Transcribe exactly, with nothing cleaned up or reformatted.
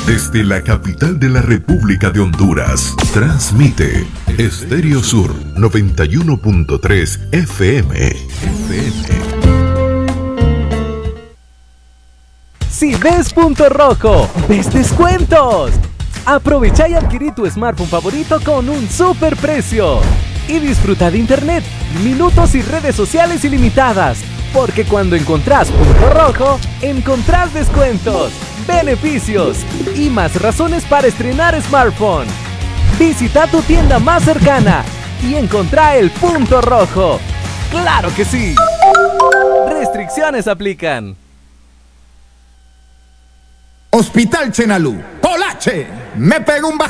Desde la capital de la República de Honduras, transmite Estéreo Sur noventa y uno punto tres F M. F M. Si ves punto rojo, ves descuentos. Aprovecha y adquirí tu smartphone favorito con un super precio. Y disfruta de internet, minutos y redes sociales ilimitadas. Porque cuando encontrás punto rojo, encontrás descuentos, beneficios y más razones para estrenar smartphone. Visita tu tienda más cercana y encontrá el punto rojo. ¡Claro que sí! Restricciones aplican. Hospital Chenalú. Polache. Me pego un bajón.